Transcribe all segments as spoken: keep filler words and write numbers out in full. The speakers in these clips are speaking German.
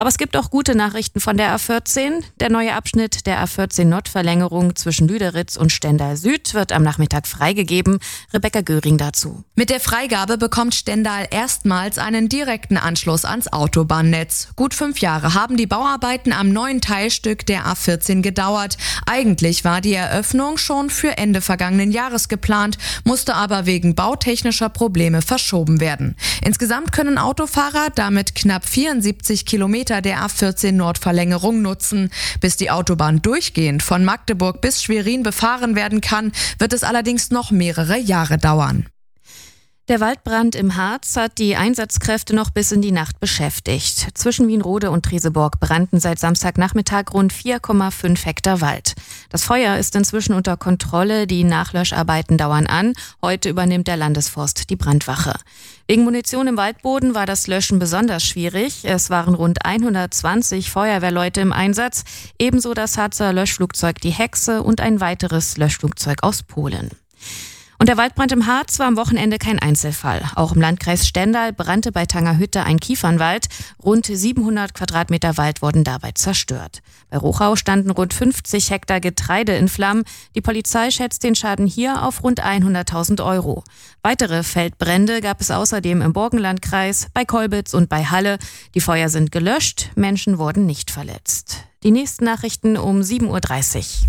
Aber es gibt auch gute Nachrichten von der A vierzehn. Der neue Abschnitt der A vierzehn Nordverlängerung zwischen Lüderitz und Stendal Süd wird am Nachmittag freigegeben. Rebecca Göring dazu. Mit der Freigabe bekommt Stendal erstmals einen direkten Anschluss ans Autobahnnetz. Gut fünf Jahre haben die Bauarbeiten am neuen Teilstück der A vierzehn gedauert. Eigentlich war die Eröffnung schon für Ende vergangenen Jahres geplant, musste aber wegen bautechnischer Probleme verschoben werden. Insgesamt können Autofahrer damit knapp vierundsiebzig Kilometer der A vierzehn Nordverlängerung nutzen. Bis die Autobahn durchgehend von Magdeburg bis Schwerin befahren werden kann, wird es allerdings noch mehrere Jahre dauern. Der Waldbrand im Harz hat die Einsatzkräfte noch bis in die Nacht beschäftigt. Zwischen Wienrode und Treseborg brannten seit Samstagnachmittag rund vier Komma fünf Hektar Wald. Das Feuer ist inzwischen unter Kontrolle, die Nachlöscharbeiten dauern an. Heute übernimmt der Landesforst die Brandwache. Wegen Munition im Waldboden war das Löschen besonders schwierig. Es waren rund hundertzwanzig Feuerwehrleute im Einsatz, ebenso das Harzer Löschflugzeug Die Hexe und ein weiteres Löschflugzeug aus Polen. Und der Waldbrand im Harz war am Wochenende kein Einzelfall. Auch im Landkreis Stendal brannte bei Tangerhütte ein Kiefernwald. Rund siebenhundert Quadratmeter Wald wurden dabei zerstört. Bei Rochau standen rund fünfzig Hektar Getreide in Flammen. Die Polizei schätzt den Schaden hier auf rund hunderttausend Euro. Weitere Feldbrände gab es außerdem im Burgenlandkreis, bei Kolbitz und bei Halle. Die Feuer sind gelöscht, Menschen wurden nicht verletzt. Die nächsten Nachrichten um sieben Uhr dreißig.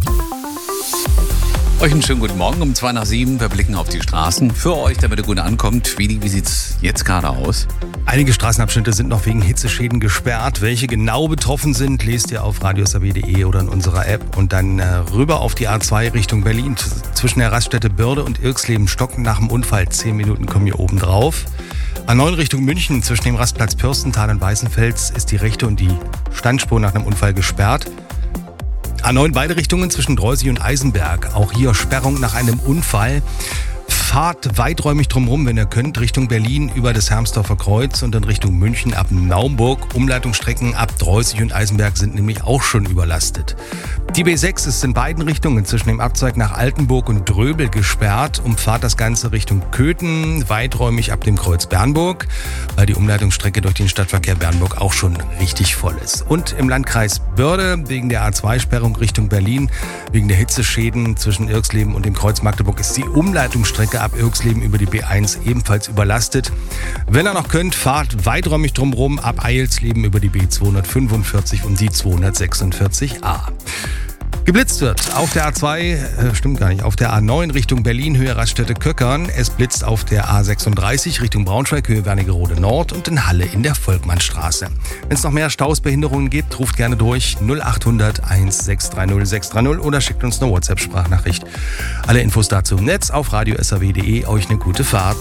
Euch einen schönen guten Morgen um zwei nach sieben. Wir blicken auf die Straßen. Für euch, damit ihr gut ankommt. Wie, wie sieht es jetzt gerade aus? Einige Straßenabschnitte sind noch wegen Hitzeschäden gesperrt. Welche genau betroffen sind, lest ihr auf radios a b punkt d e oder in unserer App. Und dann äh, rüber auf die A zwei Richtung Berlin. Zwischen der Raststätte Börde und Irxleben stocken nach dem Unfall. Zehn Minuten kommen hier oben drauf. A neun Richtung München zwischen dem Rastplatz Pürstental und Weißenfels ist die rechte und die Standspur nach einem Unfall gesperrt. A neun beide Richtungen zwischen Dreusig und Eisenberg. Auch hier Sperrung nach einem Unfall. Fahrt weiträumig drumherum, wenn ihr könnt, Richtung Berlin über das Hermsdorfer Kreuz und dann Richtung München ab Naumburg. Umleitungsstrecken ab Dreusig und Eisenberg sind nämlich auch schon überlastet. Die B sechs ist in beiden Richtungen zwischen dem Abzweig nach Altenburg und Dröbel gesperrt. Umfahrt das Ganze Richtung Köthen, weiträumig ab dem Kreuz Bernburg, weil die Umleitungsstrecke durch den Stadtverkehr Bernburg auch schon richtig voll ist. Und im Landkreis Börde wegen der A zwei Sperrung Richtung Berlin, wegen der Hitzeschäden zwischen Irxleben und dem Kreuz Magdeburg ist die Umleitungsstrecke ab Irxleben über die B eins ebenfalls überlastet. Wenn ihr noch könnt, fahrt weiträumig drumherum ab Eilsleben über die B zweihundertfünfundvierzig und die zweihundertsechsundvierzig a. Geblitzt wird auf der A zwei, äh, stimmt gar nicht, auf der A neun Richtung Berlin, Höhe Raststätte Köckern. Es blitzt auf der A sechsunddreißig Richtung Braunschweig, Höhe Wernigerode Nord und in Halle in der Volkmannstraße. Wenn es noch mehr Stausbehinderungen gibt, ruft gerne durch null acht hundert eins sechs drei null sechs drei null oder schickt uns eine WhatsApp-Sprachnachricht. Alle Infos dazu im Netz auf radios a w punkt d e. Euch eine gute Fahrt.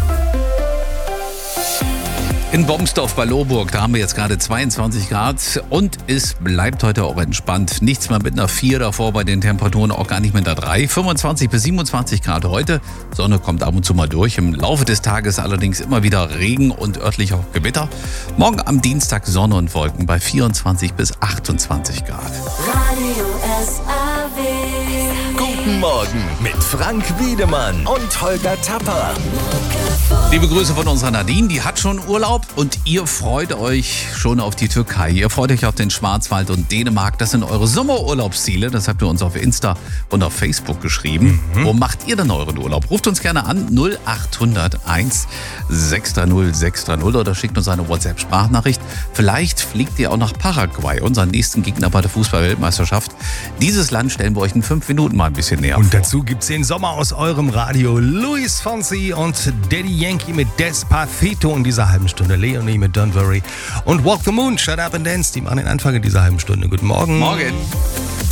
In Bomsdorf bei Lohburg, da haben wir jetzt gerade zweiundzwanzig Grad und es bleibt heute auch entspannt. Nichts mehr mit einer vier davor, bei den Temperaturen auch gar nicht mit einer drei. fünfundzwanzig bis siebenundzwanzig Grad heute. Sonne kommt ab und zu mal durch. Im Laufe des Tages allerdings immer wieder Regen und örtlich auch Gewitter. Morgen am Dienstag Sonne und Wolken bei vierundzwanzig bis achtundzwanzig Grad. Radio S A W. Guten Morgen mit Frank Wiedemann und Holger Tapper. Liebe Grüße von unserer Nadine, die hat schon Urlaub und ihr freut euch schon auf die Türkei. Ihr freut euch auf den Schwarzwald und Dänemark. Das sind eure Sommerurlaubsziele. Das habt ihr uns auf Insta und auf Facebook geschrieben. Mhm. Wo macht ihr denn euren Urlaub? Ruft uns gerne an null acht hundert eins sechs drei null sechs drei null oder schickt uns eine WhatsApp-Sprachnachricht. Vielleicht fliegt ihr auch nach Paraguay, unseren nächsten Gegner bei der Fußball-Weltmeisterschaft. Dieses Land stellen wir euch in fünf Minuten mal ein bisschen näher und vor. Und dazu gibt's den Sommer aus eurem Radio. Luis Fonsi und Daddy Yankee mit Despacito in dieser halben Stunde. Leonie mit Don't Worry und Walk the Moon, Shut Up and Dance. Die machen den Anfang in dieser halben Stunde. Guten Morgen. Morgen.